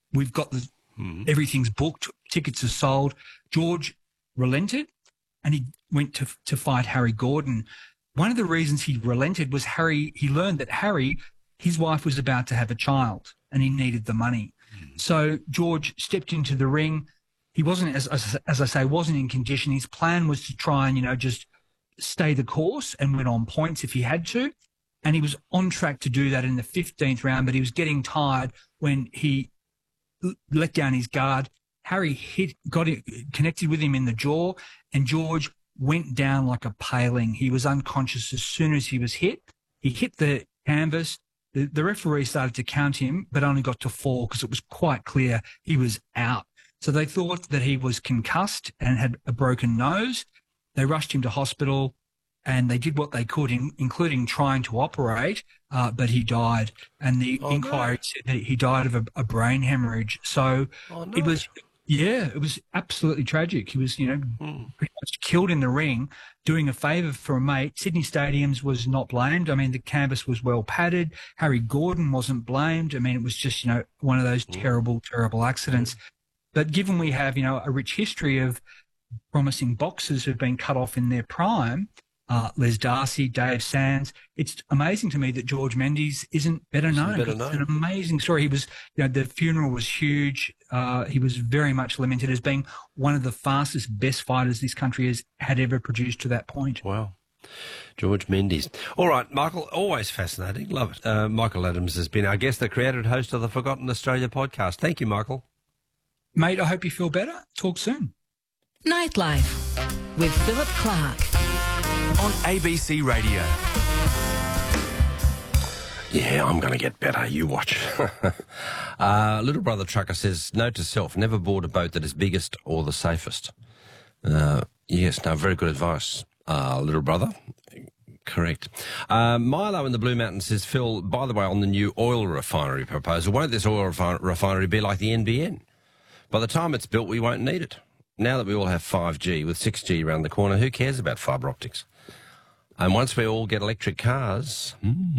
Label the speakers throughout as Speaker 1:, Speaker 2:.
Speaker 1: we've got everything's booked, tickets are sold. George relented and he went to fight Harry Gordon. One of the reasons he relented was he learned that his wife was about to have a child and he needed the money. So George stepped into the ring. He wasn't, as I say, wasn't in condition. His plan was to try and, just stay the course and win on points if he had to. And he was on track to do that in the 15th round, but he was getting tired when he let down his guard. Harry connected with him in the jaw, and George went down like a paling. He was unconscious as soon as he was hit. He hit the canvas. The referee started to count him, but only got to 4 because it was quite clear he was out. So they thought that he was concussed and had a broken nose. They rushed him to hospital and they did what they could, including trying to operate, but he died. And the inquiry said that he died of a brain hemorrhage. So it was absolutely tragic. He was, pretty much killed in the ring, doing a favour for a mate. Sydney Stadiums was not blamed. I mean, the canvas was well padded. Harry Gordon wasn't blamed. I mean, it was just, one of those terrible, terrible accidents. But given we have, a rich history of promising boxers who've been cut off in their prime, Les Darcy, Dave Sands, it's amazing to me that George Mendes isn't better known. It's an amazing story. He was, the funeral was huge. He was very much lamented as being one of the fastest, best fighters this country had ever produced to that point.
Speaker 2: Wow. George Mendes. All right, Michael, always fascinating. Love it. Michael Adams has been our guest, the creator and host of the Forgotten Australia podcast. Thank you, Michael.
Speaker 1: Mate, I hope you feel better. Talk soon.
Speaker 3: Nightlife with Philip Clark
Speaker 4: on ABC Radio.
Speaker 2: Yeah, I'm going to get better. You watch. Little brother trucker says, note to self, never board a boat that is biggest or the safest. Yes, no, very good advice, little brother. Correct. Milo in the Blue Mountains says, Phil, by the way, on the new oil refinery proposal, won't this oil refinery be like the NBN? By the time it's built, we won't need it. Now that we all have 5G with 6G around the corner, who cares about fibre optics? And once we all get electric cars,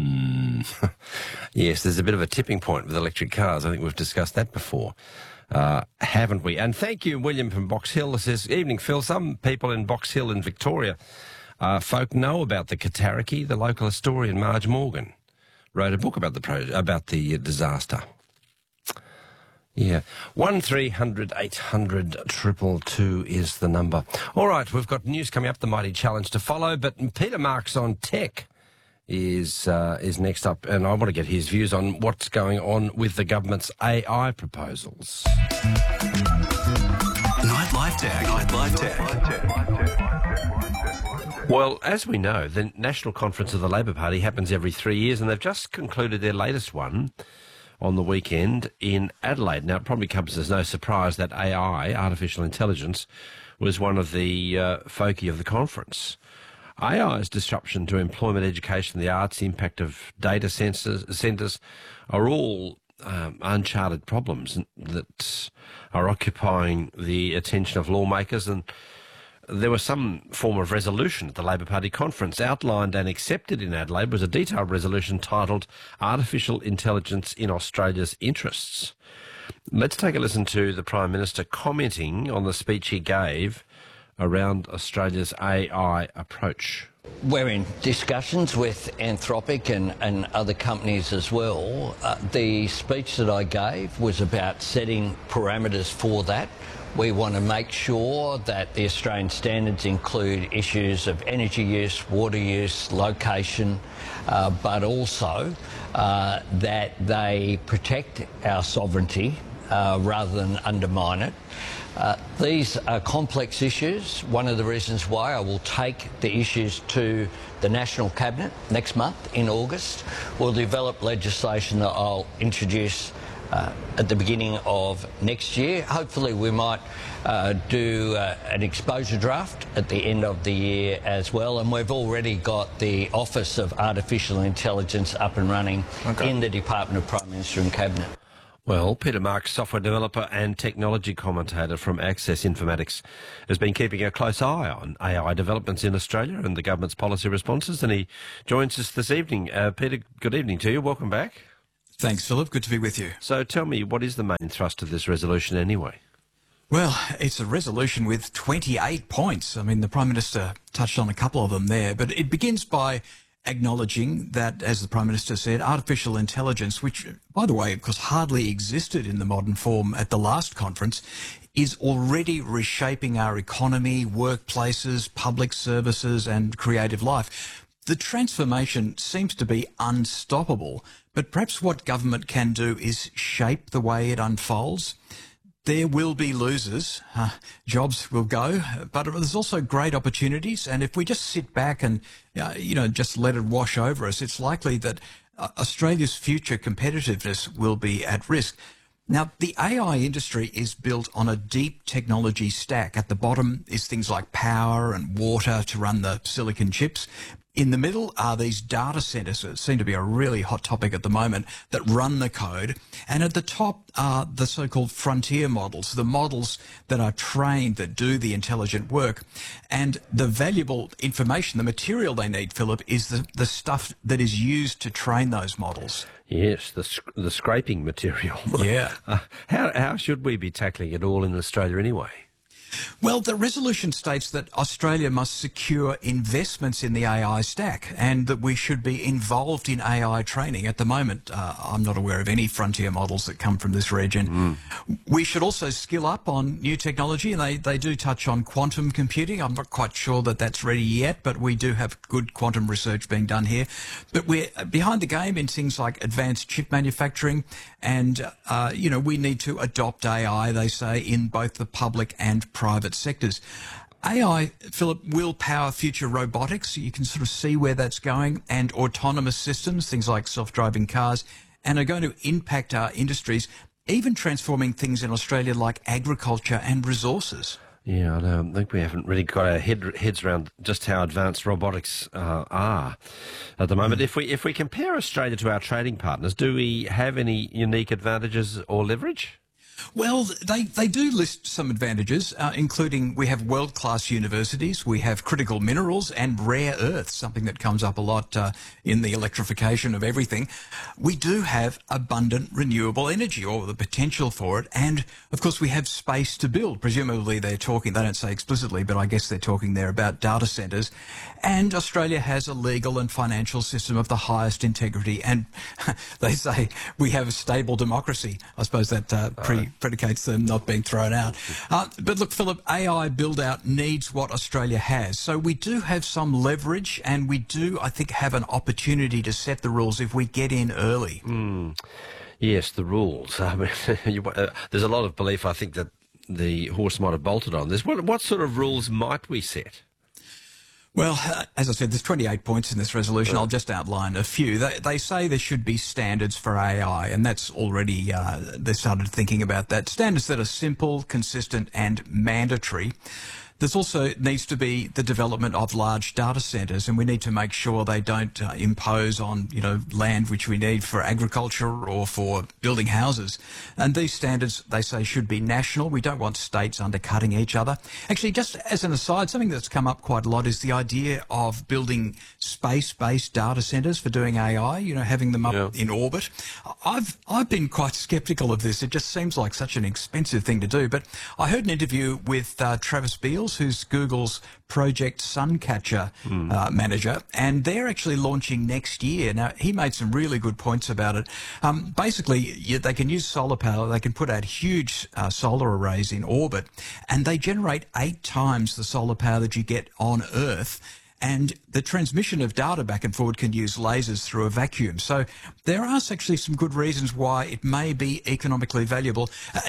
Speaker 2: yes, there's a bit of a tipping point with electric cars. I think we've discussed that before, haven't we? And thank you, William from Box Hill. This says, evening, Phil. Some people in Box Hill in Victoria, folk know about the Katariki. The local historian, Marge Morgan, wrote a book about the disaster. Yeah, 1300 800 222 is the number. All right, we've got news coming up, the mighty challenge to follow, but Peter Marks on tech is next up, and I want to get his views on what's going on with the government's AI proposals.
Speaker 4: Nightlife Tech.
Speaker 2: Well, as we know, the National Conference of the Labor Party happens every 3 years, and they've just concluded their latest one on the weekend in Adelaide. Now, it probably comes as no surprise that AI, artificial intelligence, was one of the foci of the conference. AI's disruption to employment, education, the arts, the impact of data centres are all uncharted problems that are occupying the attention of lawmakers, and there was some form of resolution at the Labor Party conference. Outlined and accepted in Adelaide was a detailed resolution titled Artificial Intelligence in Australia's Interests. Let's take a listen to the Prime Minister commenting on the speech he gave around Australia's AI approach.
Speaker 5: We're in discussions with Anthropic and other companies as well. The speech that I gave was about setting parameters for that. We want to make sure that the Australian standards include issues of energy use, water use, location, but also that they protect our sovereignty rather than undermine it. These are complex issues. One of the reasons why I will take the issues to the National Cabinet next month in August. We'll develop legislation that I'll introduce at the beginning of next year. Hopefully we might do an exposure draft at the end of the year as well, and we've already got the Office of Artificial Intelligence up and running in the Department of Prime Minister and Cabinet.
Speaker 2: Well, Peter Marks, software developer and technology commentator from Access Informatics, has been keeping a close eye on AI developments in Australia and the government's policy responses, and he joins us this evening. Peter, good evening to you. Welcome back.
Speaker 6: Thanks, Philip. Good to be with you.
Speaker 2: So tell me, what is the main thrust of this resolution anyway?
Speaker 6: Well, it's a resolution with 28 points. I mean, the Prime Minister touched on a couple of them there, but it begins by acknowledging that, as the Prime Minister said, artificial intelligence, which, by the way, of course, hardly existed in the modern form at the last conference, is already reshaping our economy, workplaces, public services and creative life. The transformation seems to be unstoppable, but perhaps what government can do is shape the way it unfolds. There will be losers, jobs will go, but there's also great opportunities. And if we just sit back and, just let it wash over us, it's likely that Australia's future competitiveness will be at risk. Now, the AI industry is built on a deep technology stack. At the bottom is things like power and water to run the silicon chips. In the middle are these data centers that seem to be a really hot topic at the moment that run the code. And at the top are the so-called frontier models, the models that are trained, that do the intelligent work. And the valuable information, the material they need, Philip, is the stuff that is used to train those models.
Speaker 2: Yes, the scraping material.
Speaker 6: Yeah.
Speaker 2: How should we be tackling it all in Australia anyway?
Speaker 6: Well, the resolution states that Australia must secure investments in the AI stack and that we should be involved in AI training. At the moment, I'm not aware of any frontier models that come from this region. We should also skill up on new technology, and they do touch on quantum computing. I'm not quite sure that that's ready yet, but we do have good quantum research being done here. But we're behind the game in things like advanced chip manufacturing, and, we need to adopt AI, they say, in both the public and private sectors. AI, Philip, will power future robotics. You can sort of see where that's going, and autonomous systems, things like self-driving cars, and are going to impact our industries, even transforming things in Australia like agriculture and resources.
Speaker 2: Yeah, I think we haven't really got our heads around just how advanced robotics are at the moment. If we compare Australia to our trading partners, do we have any unique advantages or leverage?
Speaker 6: Well, they do list some advantages, including we have world-class universities, we have critical minerals and rare earths, something that comes up a lot in the electrification of everything. We do have abundant renewable energy, or the potential for it, and of course we have space to build. Presumably they don't say explicitly, but I guess they're talking there about data centres. And Australia has a legal and financial system of the highest integrity, and they say we have a stable democracy. I suppose that predicates them not being thrown out. But look, Philip, AI build-out needs what Australia has. So we do have some leverage, and we do, I think, have an opportunity to set the rules if we get in early.
Speaker 2: Yes, the rules. I mean, there's a lot of belief, I think, that the horse might have bolted on this. What sort of rules might we set?
Speaker 6: Well, as I said, there's 28 points in this resolution. I'll just outline a few. They say there should be standards for AI, and that's already, they started thinking about that. Standards that are simple, consistent and mandatory. There's also needs to be the development of large data centres, and we need to make sure they don't impose on, land which we need for agriculture or for building houses. And these standards, they say, should be national. We don't want states undercutting each other. Actually, just as an aside, something that's come up quite a lot is the idea of building space-based data centres for doing AI, having them up in orbit. I've been quite sceptical of this. It just seems like such an expensive thing to do. But I heard an interview with Travis Beals, who's Google's Project Suncatcher manager, and they're actually launching next year. Now, he made some really good points about it. Basically, they can use solar power. They can put out huge solar arrays in orbit, and they generate 8 times the solar power that you get on Earth. And the transmission of data back and forward can use lasers through a vacuum. So there are actually some good reasons why it may be economically viable.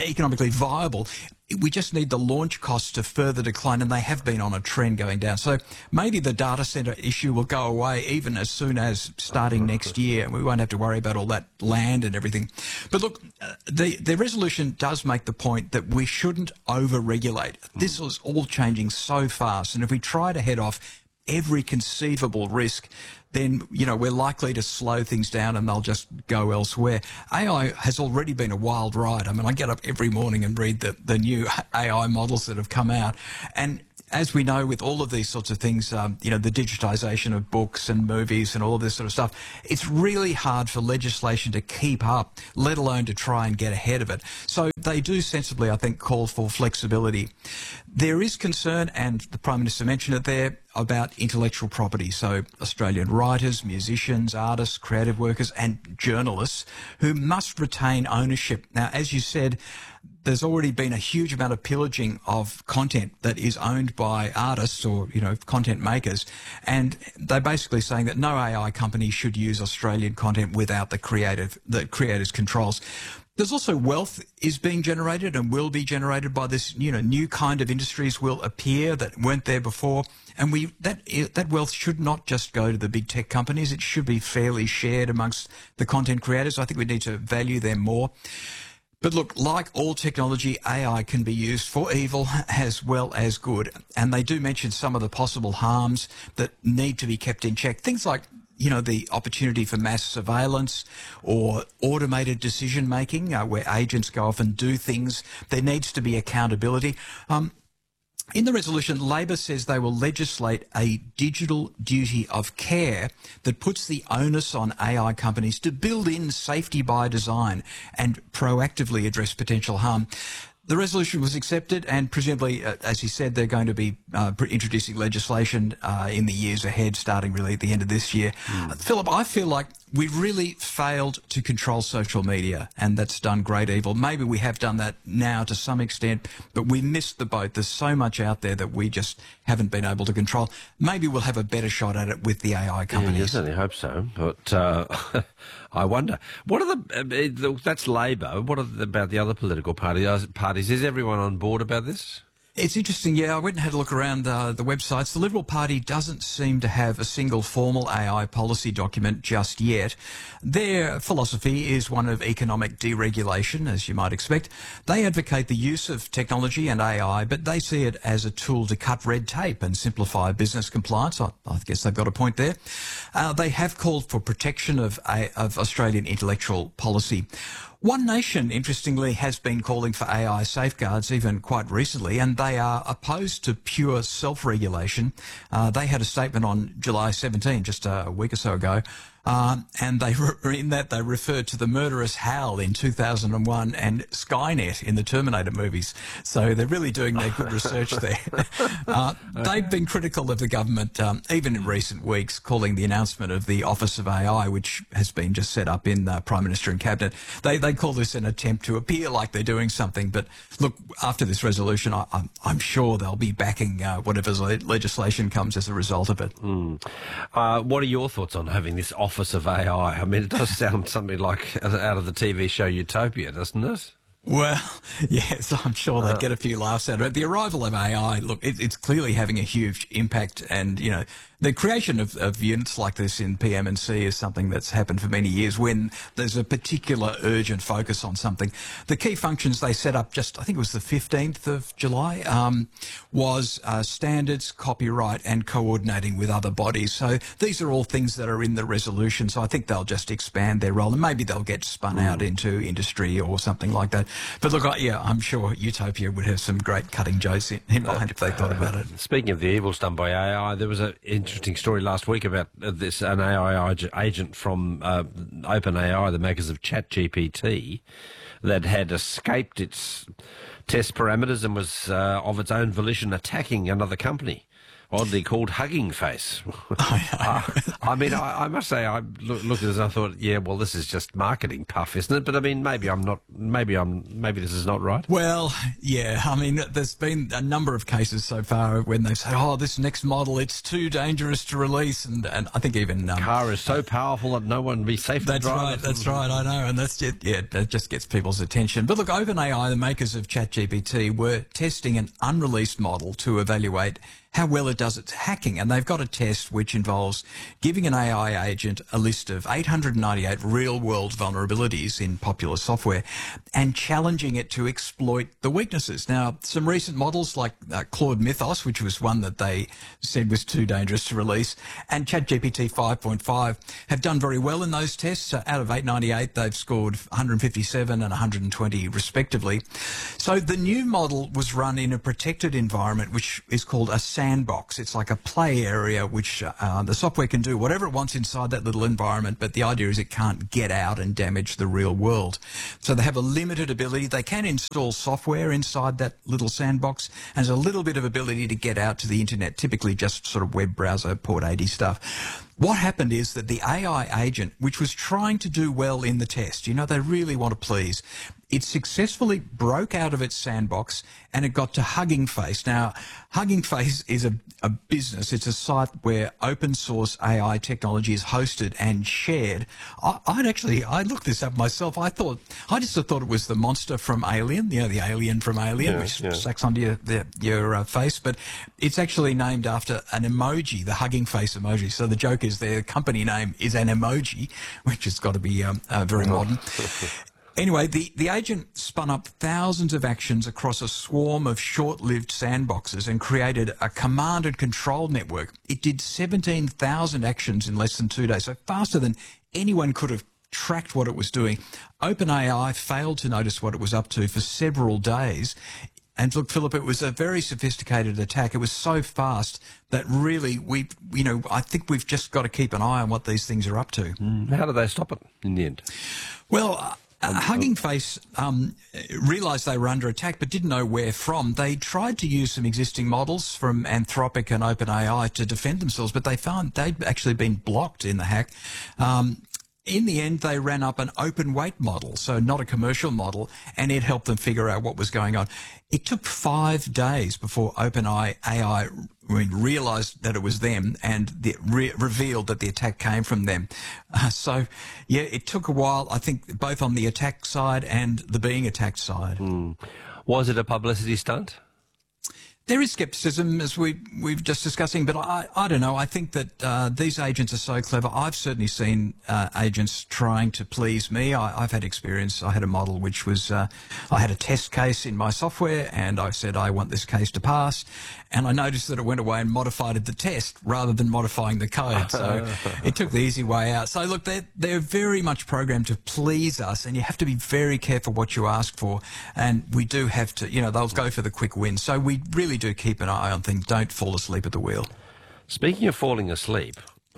Speaker 6: We just need the launch costs to further decline, and they have been on a trend going down. So maybe the data centre issue will go away even as soon as starting next year. We won't have to worry about all that land and everything. But look, the resolution does make the point that we shouldn't over-regulate. This is all changing so fast, and if we try to head off every conceivable risk, then, we're likely to slow things down and they'll just go elsewhere. AI has already been a wild ride. I mean, I get up every morning and read the new AI models that have come out. And as we know with all of these sorts of things, the digitisation of books and movies and all of this sort of stuff, it's really hard for legislation to keep up, let alone to try and get ahead of it. So they do sensibly, I think, call for flexibility. There is concern, and the Prime Minister mentioned it there, about intellectual property. So Australian writers, musicians, artists, creative workers and journalists who must retain ownership. Now, as you said, there's already been a huge amount of pillaging of content that is owned by artists or, content makers. And they're basically saying that no AI company should use Australian content without the creator's controls. There's also wealth is being generated and will be generated by this, new kind of industries will appear that weren't there before. And that wealth should not just go to the big tech companies. It should be fairly shared amongst the content creators. I think we need to value them more. But look, like all technology, AI can be used for evil as well as good. And they do mention some of the possible harms that need to be kept in check. Things like, the opportunity for mass surveillance or automated decision making, where agents go off and do things. There needs to be accountability. In the resolution, Labor says they will legislate a digital duty of care that puts the onus on AI companies to build in safety by design and proactively address potential harm. The resolution was accepted and presumably, as he said, they're going to be introducing legislation in the years ahead, starting really at the end of this year. Philip, I feel like we really failed to control social media, and that's done great evil. Maybe we have done that now to some extent, but we missed the boat. There's so much out there that we just haven't been able to control. Maybe we'll have a better shot at it with the AI companies.
Speaker 2: Yeah, I certainly hope so. But I wonder, what are that's Labor. What about the other political parties? Is everyone on board about this?
Speaker 6: It's interesting, yeah. I went and had a look around the websites. The Liberal Party doesn't seem to have a single formal AI policy document just yet. Their philosophy is one of economic deregulation, as you might expect. They advocate the use of technology and AI, but they see it as a tool to cut red tape and simplify business compliance. I guess they've got a point there. They have called for protection of Australian intellectual policy. One Nation, interestingly, has been calling for AI safeguards even quite recently, and they are opposed to pure self-regulation. They had a statement on July 17, just a week or so ago, and in that they referred to the murderous HAL in 2001 and Skynet in the Terminator movies. So they're really doing their good research there. They've been critical of the government, even in recent weeks, calling the announcement of the Office of AI, which has been just set up in the Prime Minister and Cabinet. They call this an attempt to appear like they're doing something. But look, after this resolution, I'm sure they'll be backing whatever legislation comes as a result of it.
Speaker 2: What are your thoughts on having this Office of AI? I mean, it does sound something like out of the TV show Utopia, doesn't it?
Speaker 6: Well, yes, I'm sure they'd get a few laughs out of it. The arrival of AI, look, it's clearly having a huge impact, and, the creation of units like this in PM&C is something that's happened for many years when there's a particular urgent focus on something. The key functions they set up just, I think it was the 15th of July, was standards, copyright and coordinating with other bodies. So these are all things that are in the resolution. So I think they'll just expand their role and maybe they'll get spun out into industry or something like that. But look, I'm sure Utopia would have some great cutting jokes in mind if they thought about it.
Speaker 2: Speaking of the evils done by AI, there was an interesting story last week about an AI agent from OpenAI, the makers of ChatGPT, that had escaped its test parameters and was of its own volition attacking another company, oddly called Hugging Face. I mean, I must say, I looked at this and I thought, yeah, well, this is just marketing puff, isn't it? But I mean, maybe this is not right.
Speaker 6: Well, yeah, I mean, there's been a number of cases so far when they say, oh, this next model, it's too dangerous to release. And I think even...
Speaker 2: car is so powerful that no one would be safe to drive.
Speaker 6: That's right, I know. And that's it. Yeah, that just gets people's attention. But look, OpenAI, the makers of ChatGPT, were testing an unreleased model to evaluate how well it does its hacking, and they've got a test which involves giving an AI agent a list of 898 real-world vulnerabilities in popular software and challenging it to exploit the weaknesses. Now, some recent models like Claude Mythos, which was one that they said was too dangerous to release, and ChatGPT 5.5 have done very well in those tests. Out of 898, they've scored 157 and 120 respectively. So the new model was run in a protected environment, which is called a sandbox. It's like a play area which the software can do whatever it wants inside that little environment, but the idea is it can't get out and damage the real world. So they have a limited ability. They can install software inside that little sandbox, and there's a little bit of ability to get out to the internet, typically just sort of web browser, port 80 stuff. What happened is that the AI agent, which was trying to do well in the test, you know, they really want to please, it successfully broke out of its sandbox and it got to Hugging Face. Now, Hugging Face is a business. It's a site where open source AI technology is hosted and shared. I looked this up myself. I just thought it was the monster from Alien, you know, the alien from Alien, which sucks onto your face. But it's actually named after an emoji, the Hugging Face emoji. So the joke is their company name is an emoji, which has got to be very modern. Anyway, the agent spun up thousands of actions across a swarm of short-lived sandboxes and created a command and control network. It did 17,000 actions in less than 2 days, so faster than anyone could have tracked what it was doing. OpenAI failed to notice what it was up to for several days. And look, Philip, it was a very sophisticated attack. It was so fast that really I think we've just got to keep an eye on what these things are up to.
Speaker 2: How did they stop it in the end?
Speaker 6: Well, Hugging Face realised they were under attack but didn't know where from. They tried to use some existing models from Anthropic and OpenAI to defend themselves, but they found they'd actually been blocked in the hack. In the end, they ran up an open weight model, so not a commercial model, and it helped them figure out what was going on. It took 5 days before OpenAI realised that it was them and revealed that the attack came from them. So, yeah, it took a while, I think, both on the attack side and the being attacked side.
Speaker 2: Was it a publicity stunt?
Speaker 6: There is scepticism, as we've just discussing, but I don't know. I think that these agents are so clever. I've certainly seen agents trying to please me. I've had experience. I had a model which was, I had a test case in my software, and I said I want this case to pass, and I noticed that it went away and modified the test rather than modifying the code. So it took the easy way out. So look, they're very much programmed to please us, and you have to be very careful what you ask for. And we do have to, they'll go for the quick win. So we really do keep an eye on things. Don't fall asleep at the wheel.
Speaker 2: Speaking of falling asleep,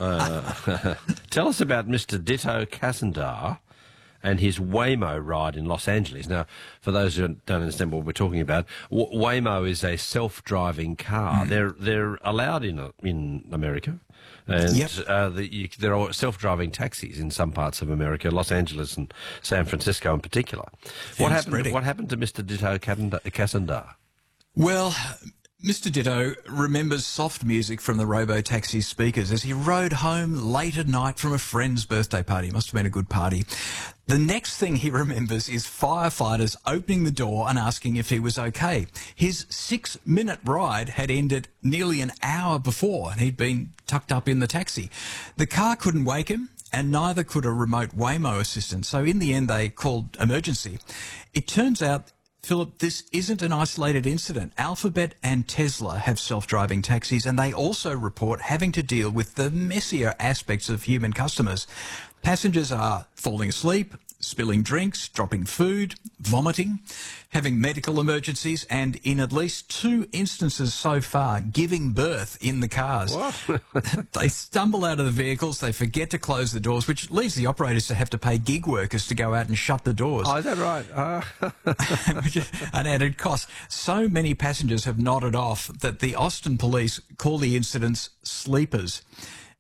Speaker 2: tell us about Mr. Ditto Kassandar and his Waymo ride in Los Angeles. Now, for those who don't understand what we're talking about, Waymo is a self-driving car. They're allowed in America. And there are self-driving taxis in some parts of America, Los Angeles and San Francisco in particular. What happened to Mr. Ditto Kassandar?
Speaker 6: Well, Mr. Ditto remembers soft music from the robo-taxi speakers as he rode home late at night from a friend's birthday party. Must have been a good party. The next thing he remembers is firefighters opening the door and asking if he was okay. His 6-minute ride had ended nearly an hour before, and he'd been tucked up in the taxi. The car couldn't wake him, and neither could a remote Waymo assistant. So in the end, they called emergency. It turns out, Philip, this isn't an isolated incident. Alphabet and Tesla have self-driving taxis, and they also report having to deal with the messier aspects of human customers. Passengers are falling asleep, spilling drinks, dropping food, vomiting, having medical emergencies, and in at least 2 instances so far, giving birth in the cars.
Speaker 2: What?
Speaker 6: They stumble out of the vehicles, they forget to close the doors, which leaves the operators to have to pay gig workers to go out and shut the doors.
Speaker 2: Oh, is that right?
Speaker 6: Which is an added cost. So many passengers have nodded off that the Austin police call the incidents sleepers.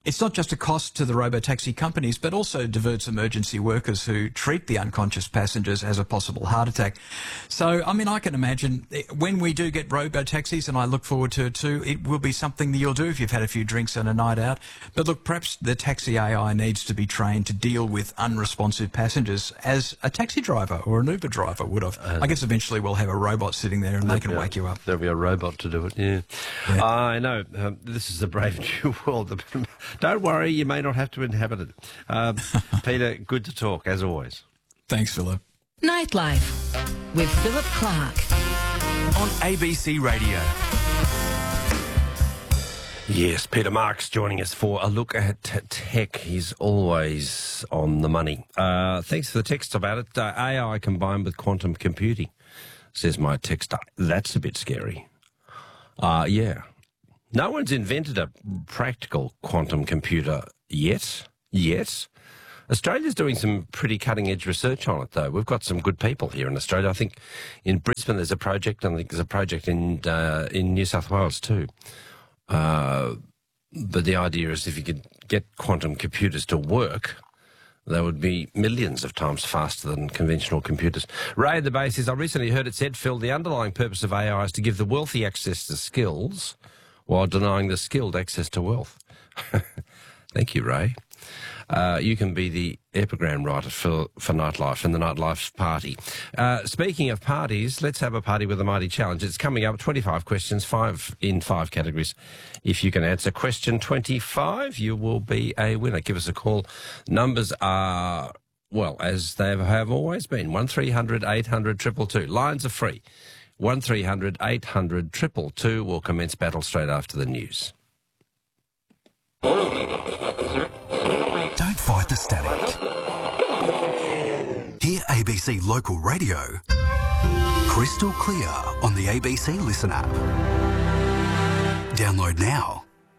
Speaker 6: It's not just a cost to the robo-taxi companies, but also diverts emergency workers who treat the unconscious passengers as a possible heart attack. So, I mean, I can imagine when we do get robo-taxis, and I look forward to it too, it will be something that you'll do if you've had a few drinks and a night out. But look, perhaps the taxi AI needs to be trained to deal with unresponsive passengers as a taxi driver or an Uber driver would have. I guess eventually we'll have a robot sitting there and they can wake you up.
Speaker 2: There'll be a robot to do it, yeah. I know. This is a brave new world. Don't worry, you may not have to inhabit it. Peter, good to talk, as always.
Speaker 6: Thanks, Philip.
Speaker 3: Nightlife with Philip Clark.
Speaker 4: On ABC Radio.
Speaker 2: Yes, Peter Marks joining us for a look at tech. He's always on the money. Thanks for the text about it. AI combined with quantum computing, says my texter. That's a bit scary. Yeah. No one's invented a practical quantum computer yet. Australia's doing some pretty cutting-edge research on it, though. We've got some good people here in Australia. I think in Brisbane there's a project, and I think there's a project in New South Wales too. But the idea is if you could get quantum computers to work, they would be millions of times faster than conventional computers. Ray at the base says, I recently heard it said, Phil, the underlying purpose of AI is to give the wealthy access to skills while denying the skilled access to wealth. Thank you, Ray. You can be the epigram writer for Nightlife and the Nightlife Party. Speaking of parties, let's have a party with a mighty challenge. It's coming up, 25 questions, 5 in 5 categories. If you can answer question 25, you will be a winner. Give us a call. Numbers are, well, as they have always been, 1300 800 222. Lines are free. 1300 800 222. We'll commence battle straight after the news.
Speaker 4: Don't fight the static. Hear ABC Local Radio crystal clear on the ABC Listen app. Download now.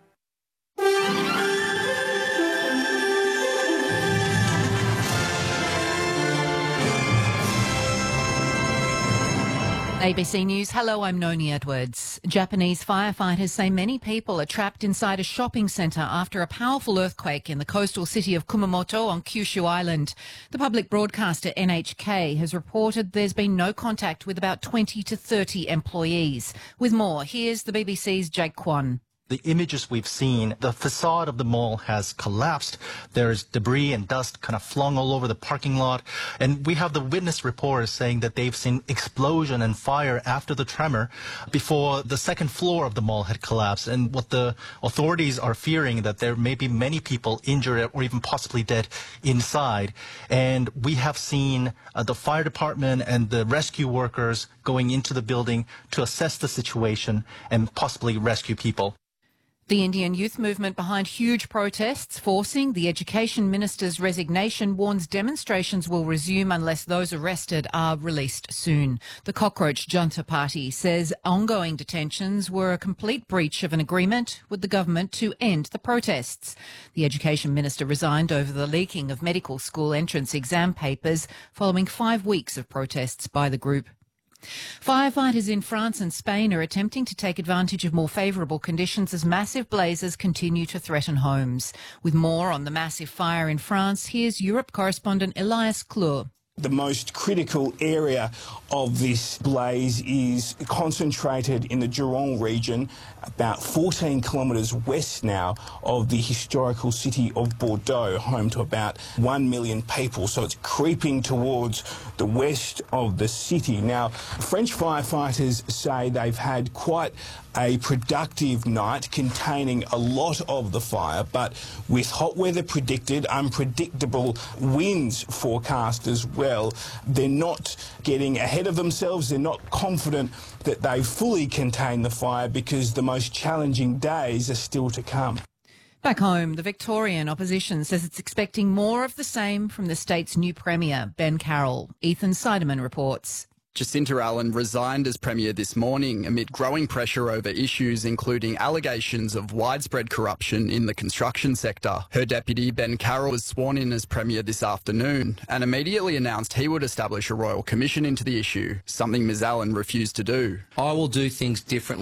Speaker 7: ABC News. Hello, I'm Noni Edwards. Japanese firefighters say many people are trapped inside a shopping centre after a powerful earthquake in the coastal city of Kumamoto on Kyushu Island. The public broadcaster NHK has reported there's been no contact with about 20 to 30 employees. With more, here's the BBC's Jake Kwan.
Speaker 8: The images we've seen, the facade of the mall has collapsed. There's debris and dust kind of flung all over the parking lot. And we have the witness reporters saying that they've seen explosion and fire after the tremor before the second floor of the mall had collapsed. And what the authorities are fearing that there may be many people injured or even possibly dead inside. And we have seen the fire department and the rescue workers going into the building to assess the situation and possibly rescue people.
Speaker 7: The Indian youth movement behind huge protests forcing the Education Minister's resignation warns demonstrations will resume unless those arrested are released soon. The Cockroach Junta Party says ongoing detentions were a complete breach of an agreement with the government to end the protests. The Education Minister resigned over the leaking of medical school entrance exam papers following 5 weeks of protests by the group. Firefighters in France and Spain are attempting to take advantage of more favourable conditions as massive blazes continue to threaten homes. With more on the massive fire in France, here's Europe correspondent Elias Klur.
Speaker 9: The most critical area of this blaze is concentrated in the Gironde region, about 14 kilometres west now of the historical city of Bordeaux, home to about 1 million people. So it's creeping towards the west of the city. Now, French firefighters say they've had quite a productive night containing a lot of the fire, but with hot weather predicted, unpredictable winds forecast as well, they're not getting ahead of themselves. They're not confident that they fully contain the fire because the most challenging days are still to come.
Speaker 7: Back home, the Victorian opposition says it's expecting more of the same from the state's new Premier, Ben Carroll. Ethan Seidemann reports.
Speaker 10: Jacinta Allen resigned as Premier this morning amid growing pressure over issues including allegations of widespread corruption in the construction sector. Her deputy, Ben Carroll, was sworn in as Premier this afternoon and immediately announced he would establish a royal commission into the issue, something Ms Allen refused to do.
Speaker 11: I will do things differently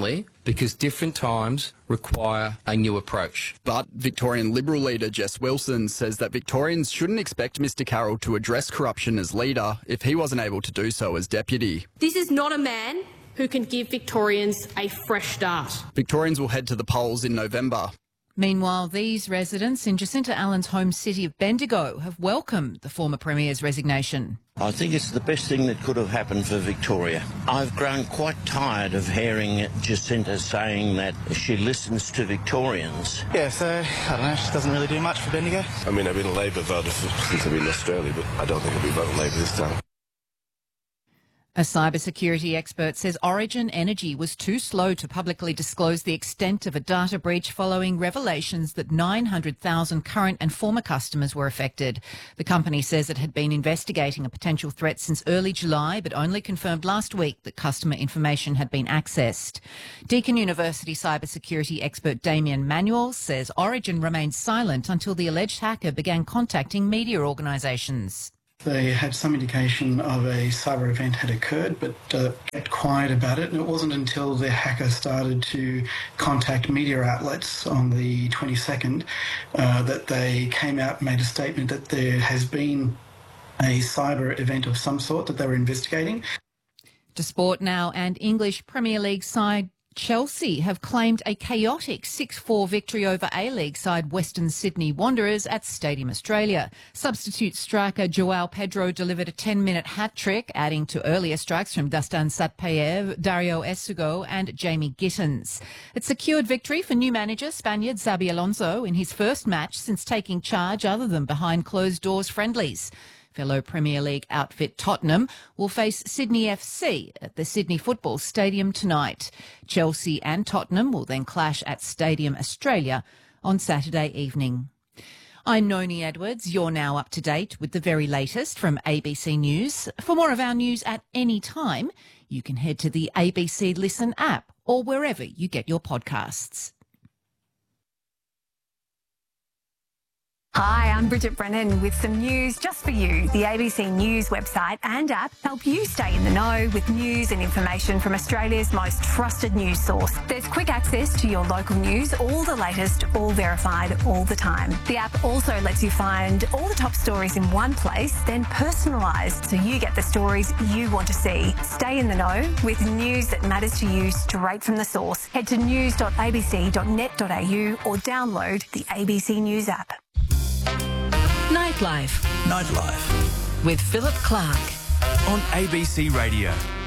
Speaker 11: because different times require a new approach.
Speaker 10: But Victorian Liberal leader Jess Wilson says that Victorians shouldn't expect Mr Carroll to address corruption as leader if he wasn't able to do so as deputy.
Speaker 12: This is not a man who can give Victorians a fresh start.
Speaker 10: Victorians will head to the polls in November.
Speaker 7: Meanwhile, these residents in Jacinta Allen's home city of Bendigo have welcomed the former Premier's resignation.
Speaker 13: I think it's the best thing that could have happened for Victoria. I've grown quite tired of hearing Jacinta saying that she listens to Victorians.
Speaker 14: Yeah, so, I don't know, she doesn't really do much for Bendigo.
Speaker 15: I mean, I've been a Labor voter since I've been in Australia, but I don't think I'll be voting Labor this time.
Speaker 7: A cybersecurity expert says Origin Energy was too slow to publicly disclose the extent of a data breach following revelations that 900,000 current and former customers were affected. The company says it had been investigating a potential threat since early July, but only confirmed last week that customer information had been accessed. Deakin University cybersecurity expert Damien Manuel says Origin remained silent until the alleged hacker began contacting media organisations.
Speaker 16: They had some indication of a cyber event had occurred, but kept quiet about it. And it wasn't until the hacker started to contact media outlets on the 22nd that they came out and made a statement that there has been a cyber event of some sort that they were investigating.
Speaker 7: To sport now, and English Premier League side Chelsea have claimed a chaotic 6-4 victory over A-League side Western Sydney Wanderers at Stadium Australia. Substitute striker Joao Pedro delivered a 10-minute hat-trick, adding to earlier strikes from Dastan Satpayev, Dario Essugo and Jamie Gittins. It secured victory for new manager Spaniard Xabi Alonso in his first match since taking charge other than behind closed-doors friendlies. Fellow Premier League outfit Tottenham will face Sydney FC at the Sydney Football Stadium tonight. Chelsea and Tottenham will then clash at Stadium Australia on Saturday evening. I'm Noni Edwards. You're now up to date with the very latest from ABC News. For more of our news at any time, you can head to the ABC Listen app or wherever you get your podcasts.
Speaker 17: Hi, I'm Bridget Brennan with some news just for you. The ABC News website and app help you stay in the know with news and information from Australia's most trusted news source. There's quick access to your local news, all the latest, all verified, all the time. The app also lets you find all the top stories in one place, then personalised so you get the stories you want to see. Stay in the know with news that matters to you straight from the source. Head to news.abc.net.au or download the ABC News app.
Speaker 3: Nightlife.
Speaker 4: Nightlife.
Speaker 3: With Philip Clark.
Speaker 4: On ABC Radio.